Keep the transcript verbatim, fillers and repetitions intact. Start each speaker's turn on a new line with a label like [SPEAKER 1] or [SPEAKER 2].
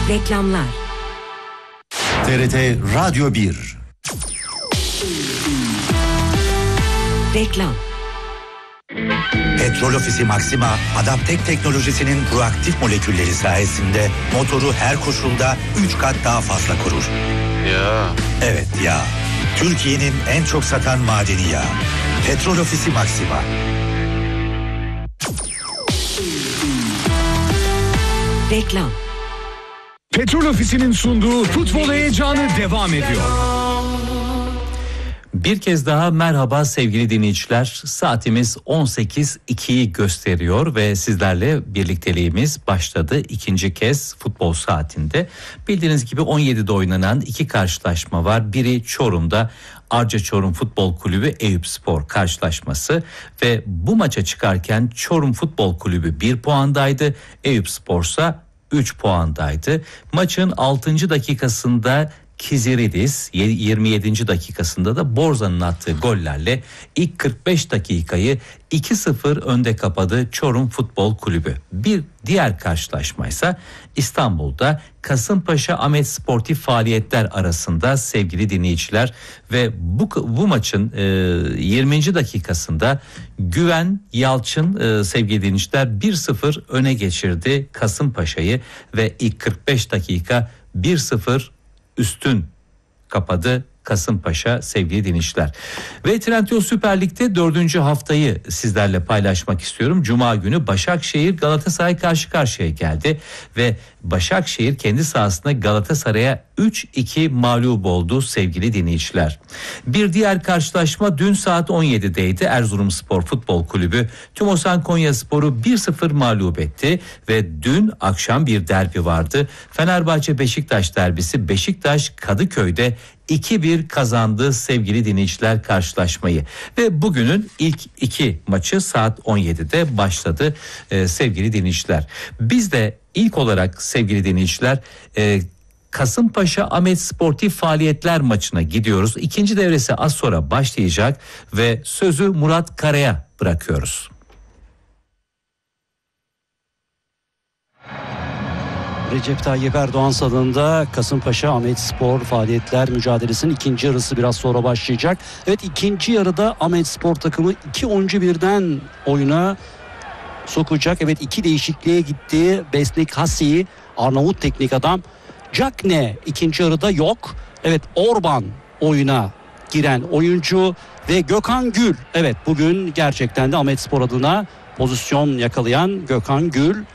[SPEAKER 1] Reklamlar.
[SPEAKER 2] T R T Radyo bir.
[SPEAKER 1] Reklam.
[SPEAKER 2] Petrol Ofisi Maxima, Adaptek teknolojisinin proaktif molekülleri sayesinde motoru her koşulda üç kat daha fazla korur.
[SPEAKER 3] Ya.
[SPEAKER 2] Evet ya. Türkiye'nin en çok satan madeni yağı. Petrol Ofisi Maxima.
[SPEAKER 1] Reklam.
[SPEAKER 4] Petrol Ofisi'nin sunduğu futbol heyecanı devam ediyor.
[SPEAKER 5] Bir kez daha merhaba sevgili dinleyiciler. Saatimiz on sekiz ikiyi gösteriyor ve sizlerle birlikteliğimiz başladı. İkinci kez futbol saatinde. Bildiğiniz gibi on yedide oynanan iki karşılaşma var. Biri Çorum'da Arca Çorum Futbol Kulübü Eyüpspor karşılaşması ve bu maça çıkarken Çorum Futbol Kulübü bir puandaydı. Eyüpspor ise üç puandaydı. Maçın altıncı dakikasında Kiziridis, yirmi yedinci dakikasında da Borzan'ın attığı gollerle ilk kırk beş dakikayı iki sıfır önde kapadı Çorum Futbol Kulübü. Bir diğer karşılaşmaysa İstanbul'da Kasımpaşa Ahmet Sportif Faaliyetler arasında sevgili dinleyiciler ve bu bu maçın e, yirminci dakikasında Güven Yalçın e, sevgili dinleyiciler bir sıfır öne geçirdi Kasımpaşa'yı ve ilk kırk beş dakika bir sıfır üstün kapadı Kasımpaşa sevgili dinleyiciler. Ve Trendyol Süper Lig'de dördüncü haftayı sizlerle paylaşmak istiyorum. Cuma günü Başakşehir Galatasaray karşı karşıya geldi ve Başakşehir kendi sahasında Galatasaray'a üç iki mağlup oldu sevgili dinleyiciler. Bir diğer karşılaşma dün saat on yedideydi. Erzurumspor Futbol Kulübü Tümosan Konyaspor'u bir sıfır mağlup etti ve dün akşam bir derbi vardı. Fenerbahçe Beşiktaş derbisi. Beşiktaş Kadıköy'de iki bir kazandı sevgili dinleyiciler karşılaşmayı ve bugünün ilk iki maçı saat on yedide başladı ee, sevgili dinleyiciler. Biz de ilk olarak sevgili dinleyiciler e, Kasımpaşa Ahmet Sportif Faaliyetler maçına gidiyoruz. İkinci devresi az sonra başlayacak ve sözü Murat Kara'ya bırakıyoruz.
[SPEAKER 6] Recep Tayyip Erdoğan stadında Kasımpaşa Ahmetspor Faaliyetler mücadelesinin ikinci yarısı biraz sonra başlayacak. Evet, ikinci yarıda Ahmetspor takımı iki oyuncu birden oyuna sokacak. Evet, iki değişikliğe gitti. Besnik Hasi, Arnavut teknik adam. Cakne ikinci yarıda yok. Evet, Orban oyuna giren oyuncu ve Gökhan Gül. Evet, bugün gerçekten de Ahmetspor adına pozisyon yakalayan Gökhan Gül